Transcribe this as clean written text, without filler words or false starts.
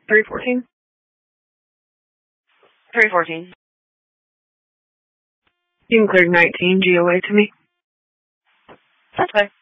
314. 314. You can clear 19 GOA to me. That's fine.